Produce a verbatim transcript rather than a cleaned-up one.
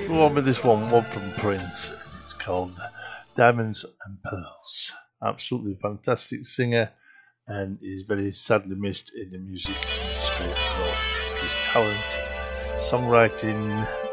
Go on with this one, one from Prince. It's called Diamonds and Pearls. Absolutely fantastic singer, and is very sadly missed in the music industry. His talent, songwriting,